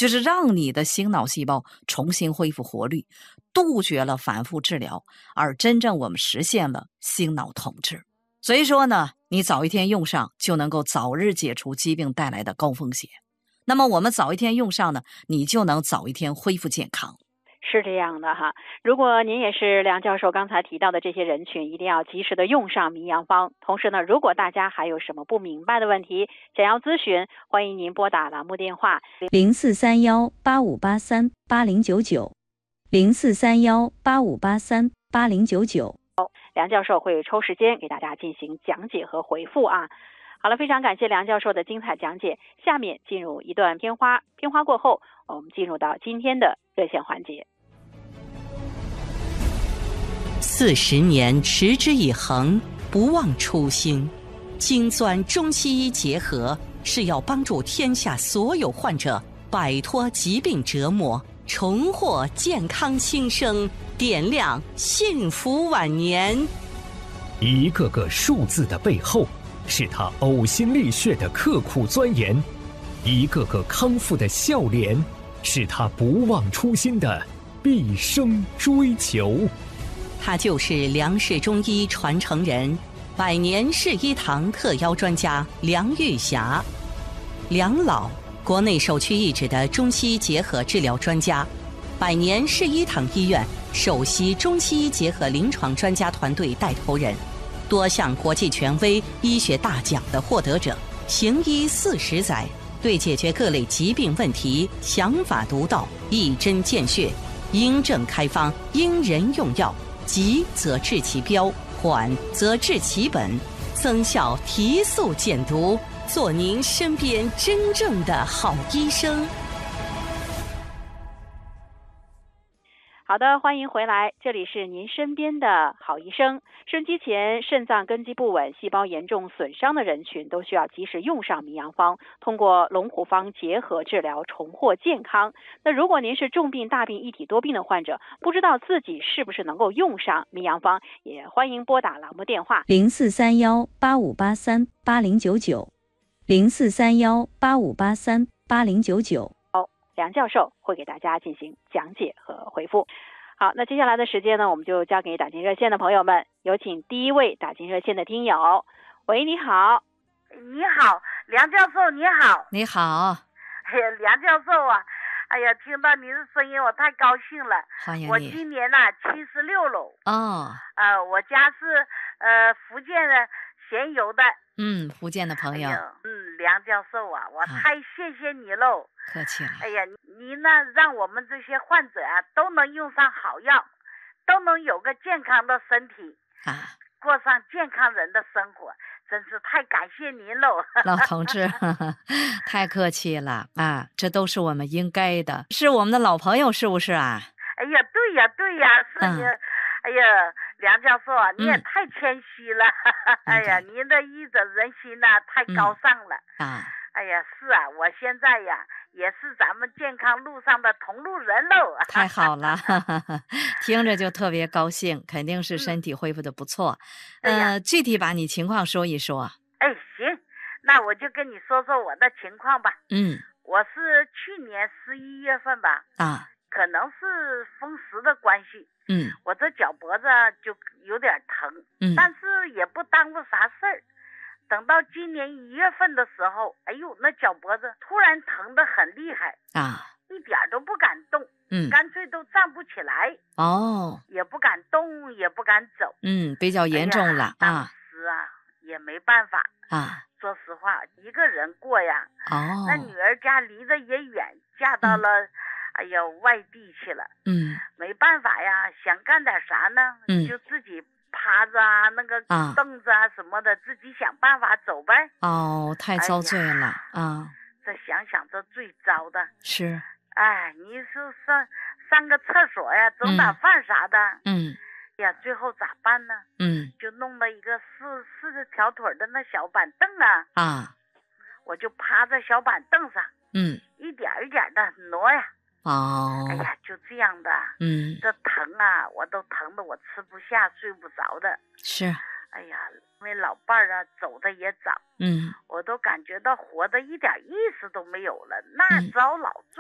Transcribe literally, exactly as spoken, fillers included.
就是让你的心脑细胞重新恢复活力，杜绝了反复治疗，而真正我们实现了心脑统治。所以说呢，你早一天用上，就能够早日解除疾病带来的高风险。那么我们早一天用上呢，你就能早一天恢复健康。 是这样的哈，如果您也是梁教授刚才提到的这些人群，一定要及时的用上名扬方。同时呢，如果大家还有什么不明白的问题，想要咨询，欢迎您拨打栏目电话零四三幺八五八三八零九九，零四三幺八五八三八零九九。 梁教授会抽时间给大家进行讲解和回复啊。好了，非常感谢梁教授的精彩讲解。下面进入一段片花，片花过后，我们进入到今天的热线环节。 四十年持之以恒，不忘初心。精钻中西医结合，是要帮助天下所有患者摆脱疾病折磨，重获健康新生，点亮幸福晚年。 一个个数字的背后，是他呕心沥血的刻苦钻研；一个个康复的笑脸，是他不忘初心的毕生追求。 他就是梁氏中医传承人，百年氏医堂特邀专家梁玉霞。梁老，国内首屈一指的中西医结合治疗专家，百年氏医堂医院首席中西医结合临床专家团队带头人，多项国际权威医学大奖的获得者，行医四十载，对解决各类疾病问题想法独到，一针见血，因症开方，因人用药，急则治其标，缓则治其本，增效提速减毒，做您身边真正的好医生。 好的，欢迎回来，这里是您身边的好医生。收音机前肾脏根基不稳、细胞严重损伤的人群都需要及时用上名扬方，通过龙虎方结合治疗重获健康。那如果您是重病、大病一体多病的患者，不知道自己是不是能够用上名扬方，也欢迎拨打栏目电话零四三幺八五八三八零九九，零四三幺八五八三八零九九。 梁教授会给大家进行讲解和回复。好，那接下来的时间呢，我们就交给打进热线的朋友们，有请第一位打进热线的听友。喂，你好。 你好，梁教授，你好。 你好。 哎呀，梁教授啊，哎呀，听到您的声音，我太高兴了。 欢迎你。 我今年呢七十六了。 哦。 呃，我家是呃福建的咸油的。 嗯，福建的朋友。 哎、嗯，梁教授啊，我太谢谢你喽。 客气了。 哎呀，你呢让我们这些患者啊都能用上好药，都能有个健康的身体啊， 过上健康人的生活，真是太感谢您喽。 老同志呵呵太客气了啊，这都是我们应该的，是我们的老朋友是不是啊？ 哎呀，对呀对呀，是你、嗯、哎呀，梁教授啊，你也太谦虚了、嗯、哎呀，您的医者仁心呐、啊、太高尚了、 嗯、啊。 哎呀，是啊，我现在呀也是咱们健康路上的同路人喽。 太好了，听着就特别高兴，肯定是身体恢复的不错。嗯、呃，具体把你情况说一说。 哎，行，那我就跟你说说我的情况吧。 嗯， 我是去年十一月份吧， 啊， 可能是风湿的关系， 嗯， 我这脚脖子就有点疼， 嗯， 但是也不耽误啥事儿。等到今年一月份的时候，哎呦，那脚脖子突然疼得很厉害啊， 一点都不敢动， 嗯， 干脆都站不起来， 哦， 也不敢动，也不敢走， 嗯，比较严重了、 哎、啊。当时啊，也没办法啊。 说实话，一个人过呀， 哦， 那女儿家离得也远，嫁到了、嗯、哎呀外地去了， 嗯， 没办法呀，想干点啥呢？ 嗯， 就自己。趴着啊，那个凳子啊什么的、啊，自己想办法走呗。 哦，太遭罪了、哎、啊！ 这想想这最糟的是， 哎，你是上上个厕所呀，整点饭啥的， 嗯， 呀，最后咋办呢？ 嗯， 就弄了一个四四条腿的那小板凳啊， 啊， 我就趴在小板凳上， 嗯， 一点一点的挪呀。 哦， 哎呀，就这样的， 嗯， 这疼啊，我都疼得我吃不下、睡不着的。 是， 哎呀，因为老伴儿啊走的也早， 嗯， 我都感觉到活的一点意思都没有了，那遭老罪。